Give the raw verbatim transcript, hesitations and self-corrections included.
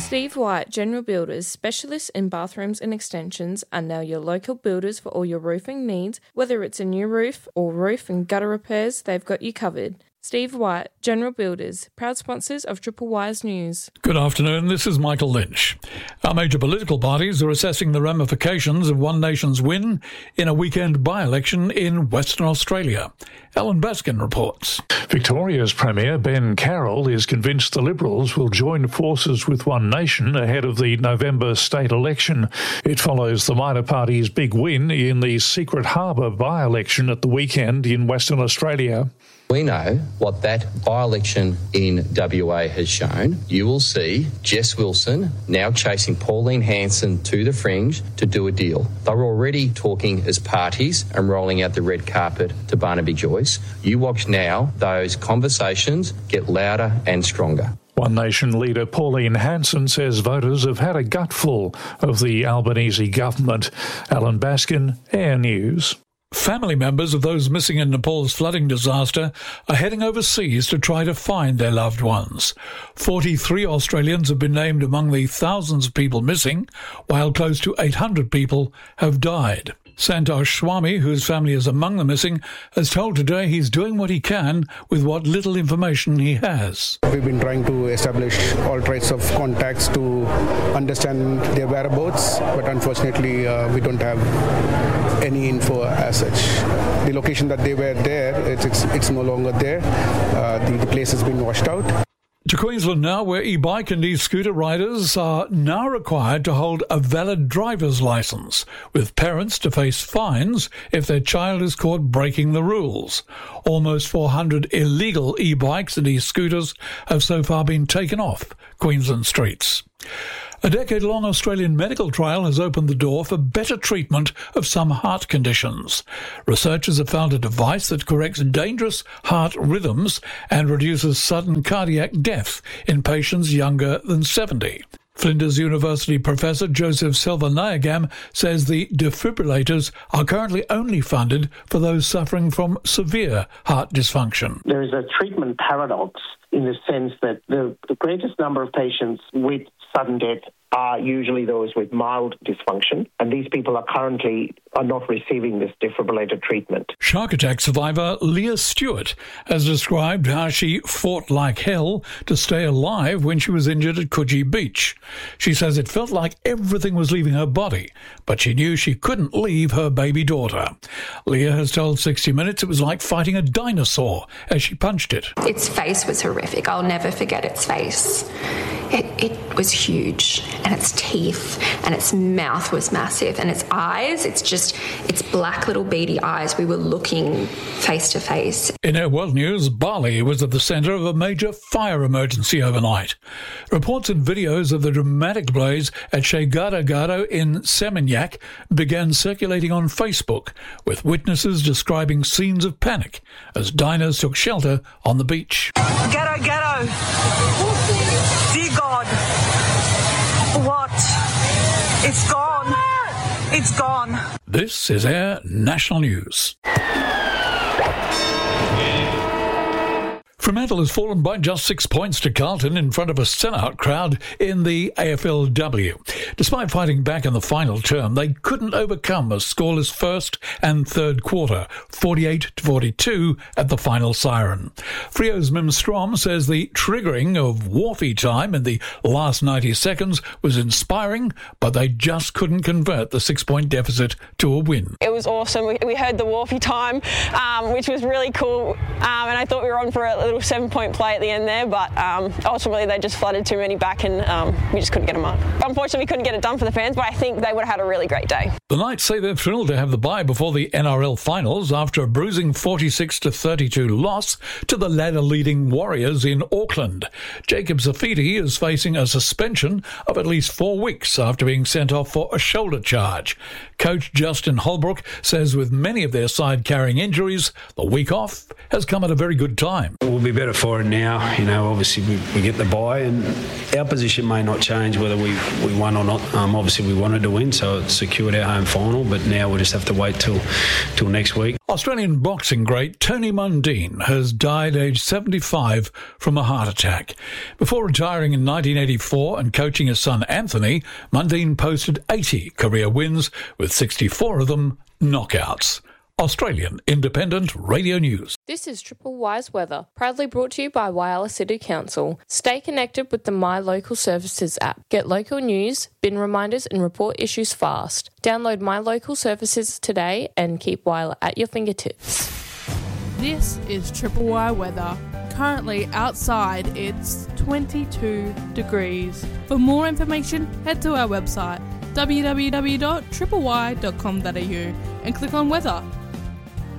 Steve White General Builders, specialists in bathrooms and extensions, are now your local builders for all your roofing needs. Whether it's a new roof or roof and gutter repairs, they've got you covered. Steve White General Builders, proud sponsors of Triple Wise News. Good afternoon, this is Michael Lynch. Our major political parties are assessing the ramifications of One Nation's win in a weekend by-election in Western Australia. Alan Baskin reports. Victoria's Premier Ben Carroll is convinced the Liberals will join forces with One Nation ahead of the November state election. It follows the minor party's big win in the Secret Harbour by-election at the weekend in Western Australia. We know what that by-election in W A has shown. You will see Jess Wilson now chasing Pauline Hanson to the fringe to do a deal. They were already talking as parties and rolling out the red carpet to Barnaby Joyce. You watch now those conversations get louder and stronger. One Nation leader Pauline Hanson says voters have had a gutful of the Albanese government. Alan Baskin, Air News. Family members of those missing in Nepal's flooding disaster are heading overseas to try to find their loved ones. forty-three Australians have been named among the thousands of people missing, while close to eight hundred people have died. Santosh Swami, whose family is among the missing, has told Today he's doing what he can with what little information he has. We've been trying to establish all types of contacts to understand their whereabouts, but unfortunately uh, we don't have any info as such. The location that they were there, it's, it's, it's no longer there. Uh, the, the place has been washed out. To Queensland now, where e-bike and e-scooter riders are now required to hold a valid driver's licence, with parents to face fines if their child is caught breaking the rules. Almost four hundred illegal e-bikes and e-scooters have so far been taken off Queensland streets. A decade-long Australian medical trial has opened the door for better treatment of some heart conditions. Researchers have found a device that corrects dangerous heart rhythms and reduces sudden cardiac death in patients younger than seventy. Flinders University professor Joseph Selvanayagam says the defibrillators are currently only funded for those suffering from severe heart dysfunction. There is a treatment paradox in the sense that the, the greatest number of patients with sudden death are usually those with mild dysfunction, and these people are currently are not receiving this defibrillator treatment. Shark attack survivor Leah Stewart has described how she fought like hell to stay alive when she was injured at Coogee Beach. She says it felt like everything was leaving her body, but she knew she couldn't leave her baby daughter. Leah has told sixty minutes it was like fighting a dinosaur as she punched it. Its face was horrific. I'll never forget its face. It, it was huge, and its teeth, and its mouth was massive, and its eyes, it's just, its black little beady eyes. We were looking face to face. In Air World News, Bali was at the centre of a major fire emergency overnight. Reports and videos of the dramatic blaze at Chay Gado Gado in Seminyak began circulating on Facebook, with witnesses describing scenes of panic as diners took shelter on the beach. Gado Gado! Dear God, what? It's gone. It's gone. This is Air National News. Fremantle has fallen by just six points to Carlton in front of a sellout crowd in the A F L W. Despite fighting back in the final term, they couldn't overcome a scoreless first and third quarter, forty-eight to forty-two at the final siren. Frio's Mim Strom says the triggering of Wharfie time in the last ninety seconds was inspiring, but they just couldn't convert the six-point deficit to a win. It was awesome. We, we heard the Wharfie time, um, which was really cool, um, and I thought we were on for a little seven-point play at the end there, but um, ultimately they just flooded too many back and um, we just couldn't get them up. Unfortunately, we couldn't get it done for the fans, but I think they would have had a really great day. The Knights say they're thrilled to have the bye before the N R L finals after a bruising forty-six to thirty-two loss to the ladder-leading Warriors in Auckland. Jacob Zafiti is facing a suspension of at least four weeks after being sent off for a shoulder charge. Coach Justin Holbrook says with many of their side carrying injuries, the week off has come at a very good time. We'll we'll be better for it now. You know, obviously we, we get the bye, and our position may not change whether we, we won or not. Um, obviously we wanted to win, so it secured our home final, but now we'll just have to wait till till next week. Australian boxing great Tony Mundine has died aged seventy-five from a heart attack. Before retiring in nineteen eighty-four and coaching his son Anthony, Mundine posted eighty career wins, with sixty-four of them knockouts. Australian Independent Radio News. This is Triple Y's weather, proudly brought to you by Whyalla City Council. Stay connected with the My Local Services app. Get local news, bin reminders and report issues fast. Download My Local Services today and keep Whyalla at your fingertips. This is Triple Y weather. Currently outside it's twenty-two degrees. For more information, head to our website w w w dot triple y dot com dot a u and click on weather.